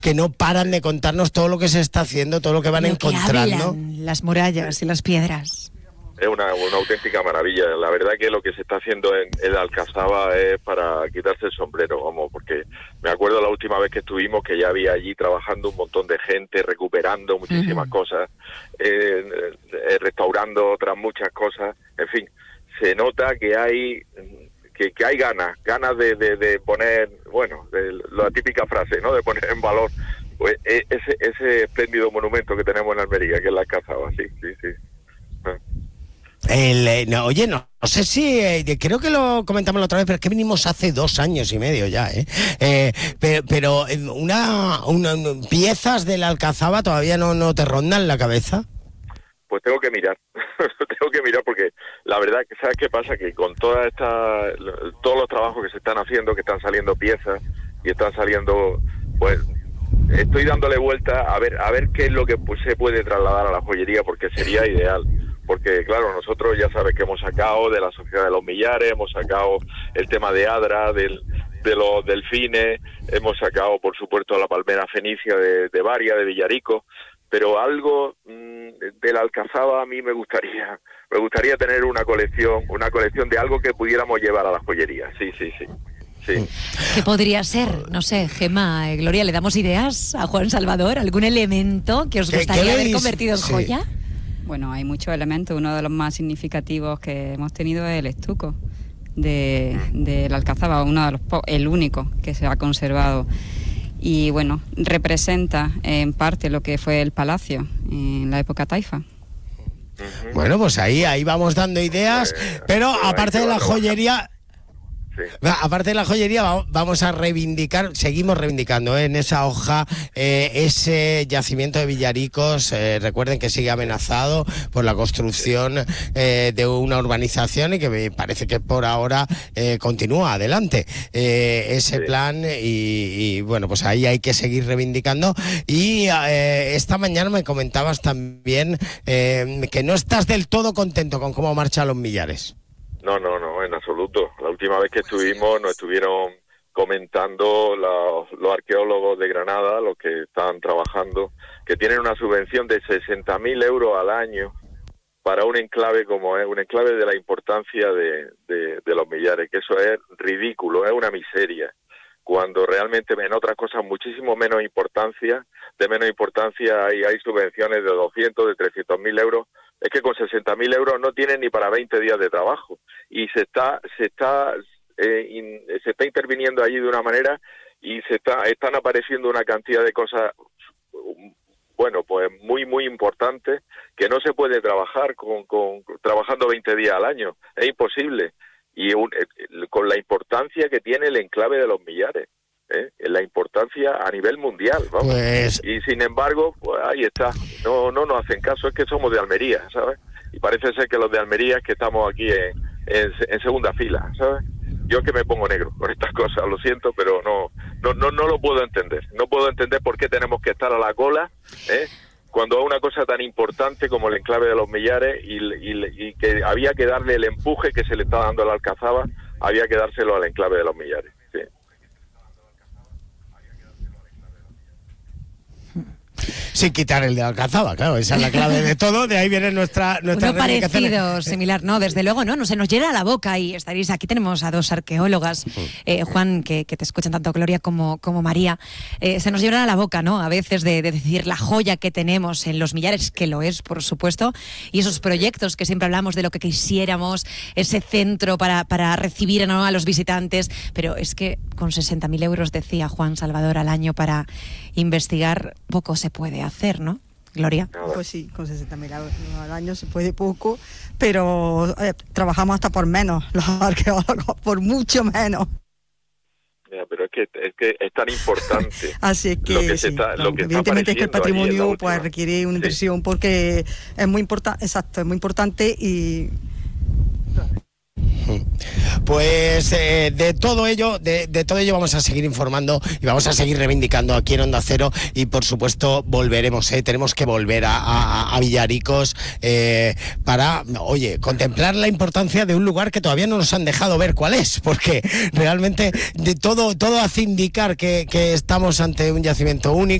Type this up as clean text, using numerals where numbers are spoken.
que no paran de contarnos todo lo que se está haciendo, todo lo que van encontrando. Hablan las murallas y las piedras. Es una auténtica maravilla. La verdad que lo que se está haciendo en el Alcazaba es para quitarse el sombrero, vamos, porque me acuerdo la última vez que estuvimos que ya había allí trabajando un montón de gente, recuperando muchísimas cosas, restaurando otras muchas cosas, en fin, se nota que hay ganas de poner, bueno, la típica frase, ¿no?, de poner en valor pues ese espléndido monumento que tenemos en Almería, que es la Alcazaba, sí. Oye, no sé si, creo que lo comentamos la otra vez, pero es que vinimos hace 2 años y medio ya, pero piezas de la Alcazaba todavía no te rondan la cabeza. Pues tengo que mirar, porque la verdad, ¿sabes qué pasa? Que con todos los trabajos que se están haciendo, que están saliendo piezas y están saliendo, pues estoy dándole vuelta a ver qué es lo que se puede trasladar a la joyería, porque sería ideal. Porque, claro, nosotros ya sabes que hemos sacado de la Sociedad de los Millares, hemos sacado el tema de Adra, de los delfines, hemos sacado, por supuesto, la palmera fenicia de Varia, de Villarico, pero algo de la Alcazaba a mí me gustaría tener una colección de algo que pudiéramos llevar a la joyería, sí. ¿Qué podría ser? No sé, Gemma, Gloria, ¿le damos ideas a Juan Salvador? ¿Algún elemento que os gustaría haber convertido en joya? Bueno, hay muchos elementos. Uno de los más significativos que hemos tenido es el estuco de la Alcazaba, el único que se ha conservado. Y bueno, representa en parte lo que fue el palacio en la época taifa. Bueno, pues ahí vamos dando ideas, pero aparte de la joyería... Sí. Aparte de la joyería, vamos a seguimos reivindicando en esa hoja ese yacimiento de Villaricos. Recuerden que sigue amenazado por la construcción de una urbanización y que me parece que por ahora continúa adelante ese plan y bueno, pues ahí hay que seguir reivindicando. Y esta mañana me comentabas también que no estás del todo contento con cómo marchan los Millares. No, en absoluto. La última vez que estuvimos nos estuvieron comentando los arqueólogos de Granada, los que están trabajando, que tienen una subvención de 60.000 euros al año para un enclave como es, un enclave de la importancia de los Millares, que eso es ridículo, es una miseria, cuando realmente en otras cosas muchísimo menos importancia hay subvenciones de 200, de 300.000 euros. Es que con 60.000 euros no tienen ni para 20 días de trabajo y se está interviniendo allí de una manera y están apareciendo una cantidad de cosas, bueno, pues muy importantes, que no se puede trabajar trabajando 20 días al año, es imposible, y con la importancia que tiene el enclave de los Millares. La importancia a nivel mundial, vamos. Pues... Y sin embargo, pues ahí está, no nos hacen caso, es que somos de Almería, ¿sabes? Y parece ser que los de Almería es que estamos aquí en segunda fila, ¿sabes? Yo es que me pongo negro con estas cosas, lo siento, pero no lo puedo entender. No puedo entender por qué tenemos que estar a la cola, cuando es una cosa tan importante como el enclave de los Millares y que había que darle el empuje que se le está dando a la Alcazaba, había que dárselo al enclave de los Millares, sí. Sin quitar el de Alcazaba, claro, esa es la clave de todo, de ahí viene nuestra uno parecido, similar, no, desde luego, no se nos llena la boca y estaréis aquí, tenemos a 2 arqueólogas, Juan, que te escuchan tanto Gloria como María, se nos llena la boca, ¿no?, a veces de decir la joya que tenemos en los Millares, que lo es, por supuesto, y esos proyectos que siempre hablamos de lo que quisiéramos, ese centro para recibir, ¿no?, a los visitantes, pero es que con 60.000 euros, decía Juan Salvador, al año para investigar, poco se puede hacer, ¿no? Gloria. Pues sí, con 60.000 euros al año se puede poco, pero trabajamos hasta por menos, los arqueólogos, por mucho menos. Pero es que es tan importante. Así es que, evidentemente es que el patrimonio pues requiere una inversión, porque es muy importante, exacto, es muy importante y Pues de todo ello vamos a seguir informando y vamos a seguir reivindicando aquí en Onda Cero, y por supuesto volveremos, tenemos que volver a Villaricos para, oye, contemplar la importancia de un lugar que todavía no nos han dejado ver cuál es, porque realmente de todo hace indicar que estamos ante un yacimiento único.